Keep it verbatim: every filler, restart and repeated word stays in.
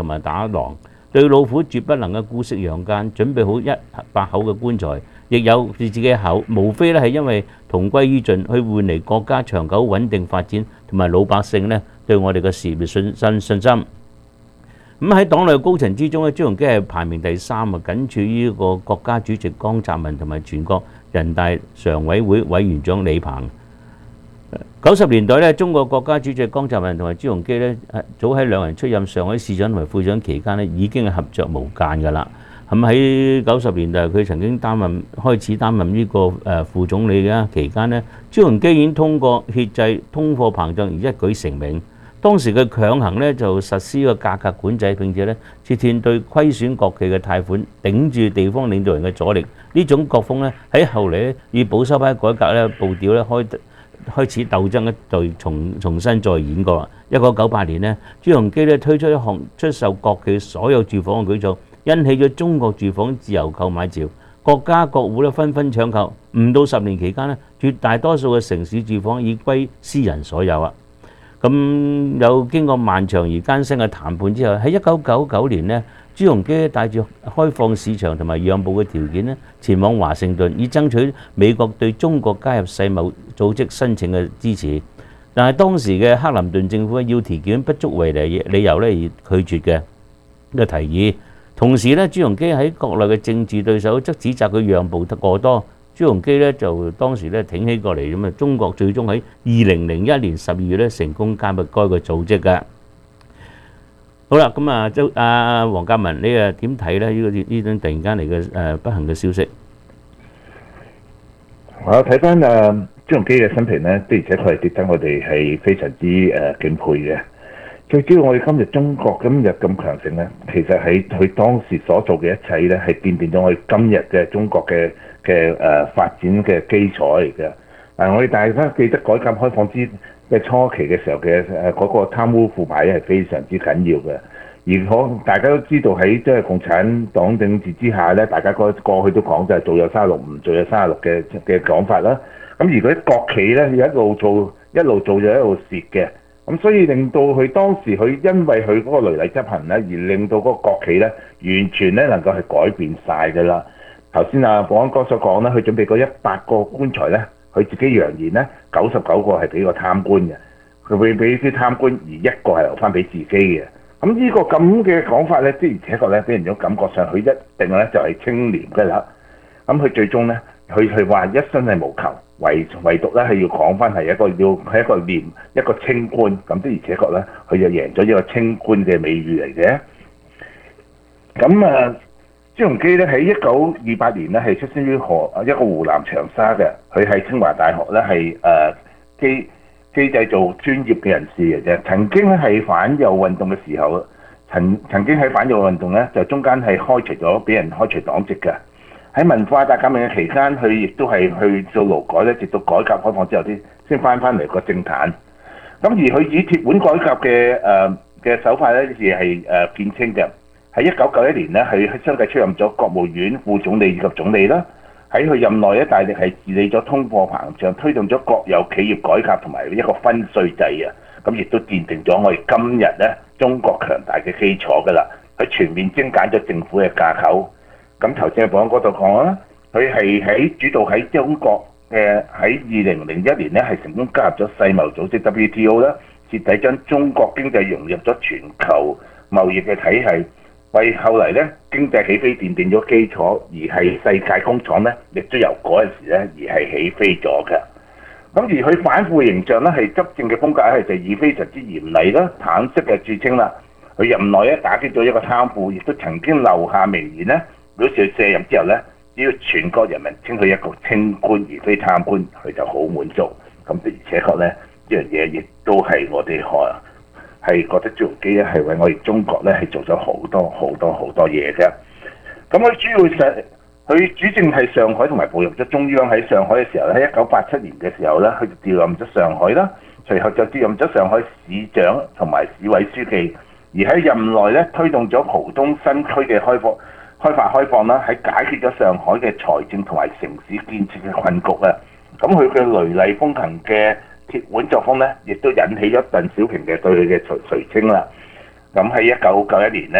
同埋打狼，對老虎絕不能夠姑息養奸，準備好一百口嘅棺材，亦有自己嘅口，無非咧係因為同歸於盡，去換嚟國家長久穩定發展，同埋老百姓咧對我哋嘅事業信信信心。咁喺黨內高層之中咧，朱鎔基係排名第三啊，僅次於呢個國家主席江澤民同埋全國人大常委會委員長李鵬。九十年代咧，中國國家主席江澤民同埋朱鎔基咧，早喺兩人出任上海市長同埋副長期間咧，已經係合作無間㗎啦。咁喺九十年代，佢曾經擔任開始擔任呢個誒副總理嘅期間咧，朱鎔基已經通過遏制通貨膨脹而一舉成名。當時嘅強行咧就實施個價格管制，並且咧設定對虧損國企嘅貸款，頂住地方領導人嘅阻力。呢種國風咧喺後嚟咧以保守派改革咧步調咧開開始鬥爭一隊重重新再演過啦。一九九八年咧，朱鎔基咧推出一項出售國企所有住房嘅舉措，引起咗中國住房自由購買潮，國家國戶咧紛紛搶購。唔到十年期間咧，絕大多數嘅城市住房已歸私人所有啊！咁有經過漫長而艱辛嘅談判之後，喺一九九九年呢，朱鎔基帶住開放市場同埋讓步嘅條件呢，前往華盛頓，以爭取美國對中國加入世貿組織申請嘅支持。但係當時嘅克林頓政府要條件不足為理理由咧而拒絕嘅嘅提議。同時咧，朱鎔基喺國內嘅政治對手則指責佢讓步得過多。朱鎔基咧就當時咧挺起過嚟咁啊！中國最終喺二零零一年十二月咧成功加入該個組織嘅。好啦，咁啊，周阿黃鑑文，你啊點睇咧？呢個呢種突然間嚟嘅誒不幸嘅消息。 我睇翻誒朱鎔基嘅生平咧，的而且確係值得我哋係非常之誒敬佩嘅。最主要我哋今日中國今日咁強盛咧，其實喺佢當時所做嘅一切咧，係奠定咗我哋今日嘅中國嘅嘅誒發展嘅基礎嚟嘅。嗱，我哋大家記得改革開放之嘅初期嘅時候嘅誒嗰個貪污腐敗咧係非常之緊要嘅。而可大家都知道喺即係共產黨政治之下咧，大家過過去都講就係做有三十六唔做有三十六嘅嘅講法啦。咁如果國企咧要一路做一路做就一路蝕嘅。咁所以令到佢當時佢因為佢嗰個雷厲執行咧，而令到嗰個國企咧完全咧能夠係改變晒㗎啦。頭先啊保安哥所講咧，佢準備嗰一百個棺材咧，佢自己揚言咧九十九個係俾個貪官嘅，佢會俾啲貪官而一個係留翻俾自己嘅。咁呢個咁嘅講法咧，的而且確咧俾人種感覺上佢一定咧就係清廉㗎啦。咁佢最終咧，佢佢話一生係無求。唯唯獨咧係要講翻係一個要係一個廉一個清官，咁的而且確咧佢就贏咗一個清官嘅美譽嚟嘅。咁啊，朱鎔基咧喺一九二八年咧係出生於河一個湖南長沙嘅，佢係清華大學咧係誒機機製造專業嘅人士嚟嘅。曾經咧係反右運動嘅時候，曾曾經喺反右運動咧就中間係開除咗俾人開除黨籍嘅。喺文化大革命嘅期間，佢亦都係去做勞改咧，直到改革開放之後先先翻翻嚟個政壇。咁而佢以鐵腕改革嘅誒嘅手法咧，亦係誒見稱嘅。喺一九九一年咧，佢喺相繼出任咗國務院副總理以及總理啦。喺佢任內咧，大力係治理咗通貨膨脹，推動咗國有企業改革同埋一個分稅制啊。咁亦都奠定咗我哋今日咧中國強大嘅基礎㗎啦。佢全面精簡咗政府嘅架構。咁頭先喺保安嗰度講啦，佢係喺主導喺中國嘅喺二零零一年咧係成功加入咗世貿組織 W T O 啦，徹底將中國經濟融入咗全球貿易嘅體系，為後嚟咧經濟起飛奠定咗基礎，而係世界工廠咧亦都由嗰陣時咧而係起飛咗嘅。咁而佢反腐嘅形象咧係執政嘅風格係就以非常之嚴厲啦、坦率嘅著稱啦。佢任內咧打擊咗一個貪腐，亦都曾經留下名言咧。表示佢卸任之後咧，只要全國人民稱佢一個清官而非貪官，佢就好滿足。咁的而且確咧，呢樣嘢亦都係我哋可係覺得朱鎔基咧係為我哋中國咧係做咗好多好多好多嘢嘅。咁佢主要上佢主政係上海同埋步入咗中央。喺上海嘅時候咧，喺一九八七年嘅時候咧，佢就調任咗上海啦，隨後就調任咗上海市長同埋市委書記。而喺任內咧，推動咗浦東新區嘅開放。開發開放啦，喺解決咗上海嘅財政同埋城市建設嘅困局啊！咁佢嘅雷厲風行嘅鐵腕作風咧，亦都引起咗鄧小平嘅對佢嘅垂垂青啦。 咁喺一九九一年咧。